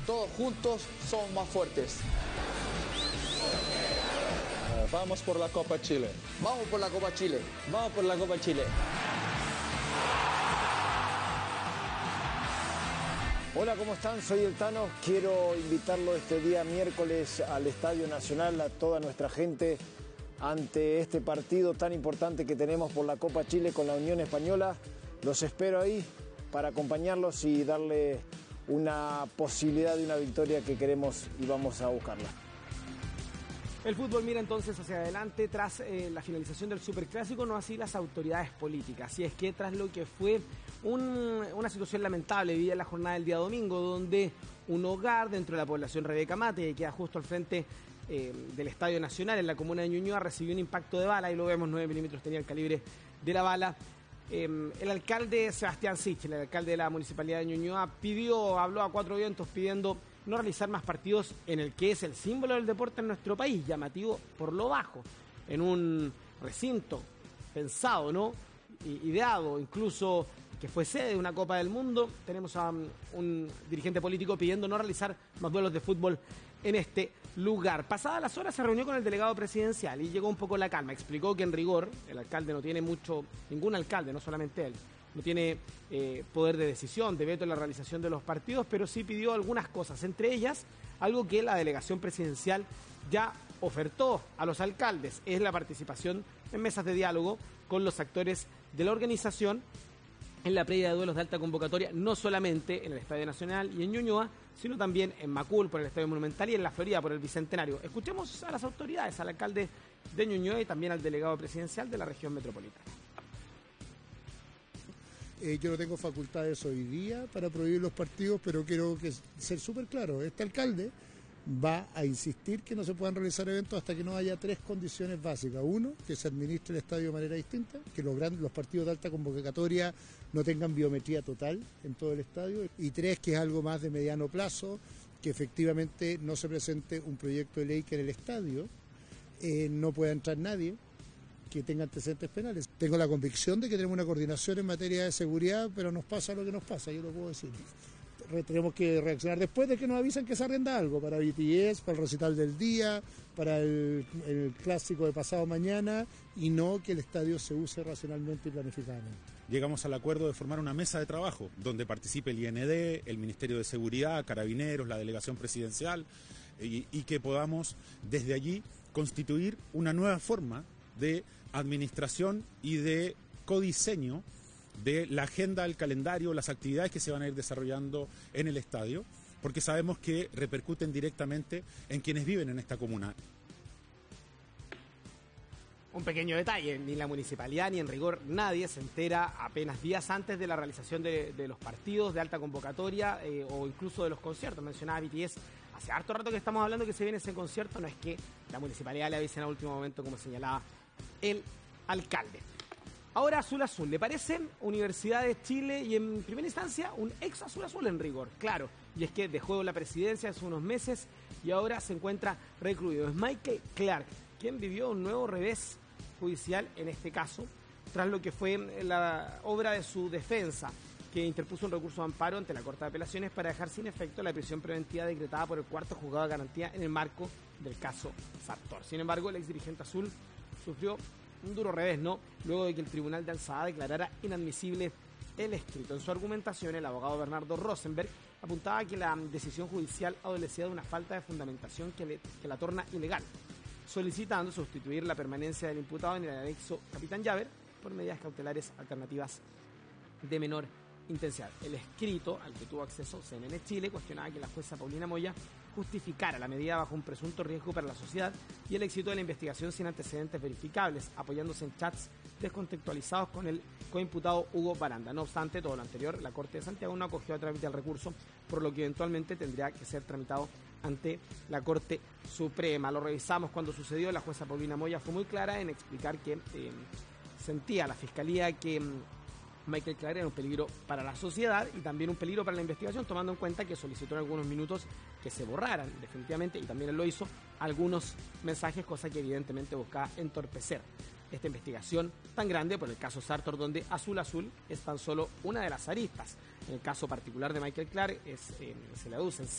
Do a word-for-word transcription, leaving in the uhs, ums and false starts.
todos juntos somos más fuertes. Uh, vamos por la Copa Chile. Vamos por la Copa Chile. Vamos por la Copa Chile. Hola, ¿cómo están? Soy el Tano. Quiero invitarlo este día miércoles al Estadio Nacional, a toda nuestra gente, ante este partido tan importante que tenemos por la Copa Chile con la Unión Española. Los espero ahí para acompañarlos y darle una posibilidad de una victoria que queremos y vamos a buscarla. El fútbol mira entonces hacia adelante tras eh, la finalización del Superclásico, no así las autoridades políticas. Y es que tras lo que fue un, una situación lamentable vivida en la jornada del día domingo, donde un hogar dentro de la población Rebeca Mate, que queda justo al frente eh, del Estadio Nacional en la comuna de Ñuñoa, recibió un impacto de bala, y lo vemos, nueve milímetros tenía el calibre de la bala. Eh, el alcalde Sebastián Sichel, el alcalde de la municipalidad de Ñuñoa, pidió, habló a cuatro vientos pidiendo no realizar más partidos en el que es el símbolo del deporte en nuestro país, llamativo por lo bajo, en un recinto pensado, ¿no? Ideado, incluso que fue sede de una Copa del Mundo. Tenemos a um, un dirigente político pidiendo no realizar más duelos de fútbol en este lugar. Pasadas las horas se reunió con el delegado presidencial y llegó un poco la calma. Explicó que en rigor el alcalde no tiene mucho, ningún alcalde, no solamente él, no tiene eh, poder de decisión, de veto en la realización de los partidos, pero sí pidió algunas cosas, entre ellas algo que la delegación presidencial ya ofertó a los alcaldes, es la participación en mesas de diálogo con los actores de la organización en la previa de duelos de alta convocatoria, no solamente en el Estadio Nacional y en Ñuñoa, sino también en Macul por el Estadio Monumental y en la Florida por el Bicentenario. Escuchemos a las autoridades, al alcalde de Ñuñoa y también al delegado presidencial de la región metropolitana. Eh, yo no tengo facultades hoy día para prohibir los partidos, pero quiero que ser súper claro, este alcalde va a insistir que no se puedan realizar eventos hasta que no haya tres condiciones básicas. Uno, que se administre el estadio de manera distinta, que los, grandes, los partidos de alta convocatoria no tengan biometría total en todo el estadio. Y tres, que es algo más de mediano plazo, que efectivamente no se presente un proyecto de ley que en el estadio eh, no pueda entrar nadie que tenga antecedentes penales. Tengo la convicción de que tenemos una coordinación en materia de seguridad, pero nos pasa lo que nos pasa, yo lo puedo decir. Tenemos que reaccionar después de que nos avisan que se arrenda algo, para B T S, para el recital del día, para el, el clásico de pasado mañana, y no que el estadio se use racionalmente y planificadamente. Llegamos al acuerdo de formar una mesa de trabajo donde participe el I N D, el Ministerio de Seguridad, Carabineros, la delegación presidencial, y, y que podamos desde allí constituir una nueva forma de administración y de codiseño de la agenda, el calendario, las actividades que se van a ir desarrollando en el estadio, porque sabemos que repercuten directamente en quienes viven en esta comuna. Un pequeño detalle, ni la municipalidad ni en rigor nadie se entera apenas días antes de la realización de, de los partidos de alta convocatoria eh, o incluso de los conciertos. Mencionaba B T S, hace harto rato que estamos hablando que se viene ese concierto, no es que la municipalidad le avise en el último momento, como señalaba el alcalde. Ahora Azul Azul, ¿le parece? Universidad de Chile y en primera instancia un ex Azul Azul en rigor, claro. Y es que dejó la presidencia hace unos meses y ahora se encuentra recluido. Es Michael Clark, quien vivió un nuevo revés judicial en este caso, tras lo que fue la obra de su defensa, que interpuso un recurso de amparo ante la Corte de Apelaciones para dejar sin efecto la prisión preventiva decretada por el cuarto juzgado de garantía en el marco del caso Sartor. Sin embargo, el ex dirigente azul sufrió un duro revés, ¿no? Luego de que el Tribunal de Alzada declarara inadmisible el escrito. En su argumentación, el abogado Bernardo Rosenberg apuntaba que la decisión judicial adolecía de una falta de fundamentación que, le, que la torna ilegal, solicitando sustituir la permanencia del imputado en el anexo Capitán Llaver por medidas cautelares alternativas de menor intensidad. El escrito al que tuvo acceso C N N Chile cuestionaba que la jueza Paulina Moya justificara la medida bajo un presunto riesgo para la sociedad y el éxito de la investigación sin antecedentes verificables, apoyándose en chats descontextualizados con el coimputado Hugo Baranda. No obstante todo lo anterior, la Corte de Santiago no acogió a trámite el recurso, por lo que eventualmente tendría que ser tramitado ante la Corte Suprema. Lo revisamos cuando sucedió. La jueza Paulina Moya fue muy clara en explicar que eh, sentía la Fiscalía que Michael Clark era un peligro para la sociedad y también un peligro para la investigación, tomando en cuenta que solicitó en algunos minutos que se borraran definitivamente, y también él lo hizo, algunos mensajes, cosa que evidentemente buscaba entorpecer esta investigación tan grande por el caso Sartor, donde Azul Azul es tan solo una de las aristas. En el caso particular de Michael Clark es, eh, se le aducen